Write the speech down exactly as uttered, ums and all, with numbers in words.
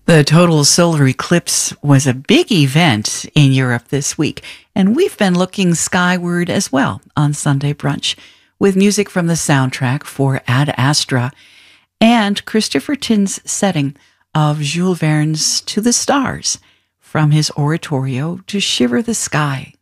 The total solar eclipse was a big event in Europe this week, and we've been looking skyward as well on Sunday Brunch with music from the soundtrack for Ad Astra and Christopher Tin's setting of Jules Verne's To the Stars from his oratorio To Shiver the Sky.